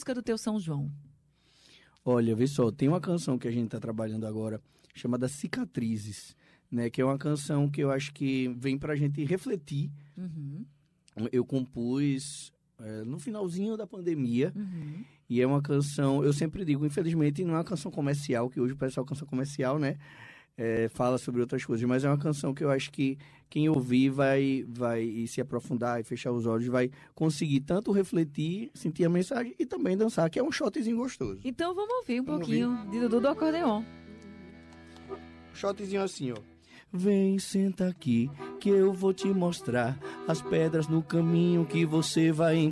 música do teu São João? Olha, vê só, tem uma canção que a gente está trabalhando agora, chamada Cicatrizes, né? Que é uma canção que eu acho que vem pra gente refletir. Uhum. Eu compus no finalzinho da pandemia, Uhum. e é uma canção, eu sempre digo, infelizmente não é uma canção comercial, que hoje o pessoal canção comercial, né? Fala sobre outras coisas, mas é uma canção que eu acho que quem ouvir vai se aprofundar e fechar os olhos, vai conseguir tanto refletir, sentir a mensagem e também dançar, que é um shotzinho gostoso. Então vamos ouvir um pouquinho de Dudu do acordeon. Shotzinho assim, ó. Vem, senta aqui, que eu vou te mostrar as pedras no caminho que você vai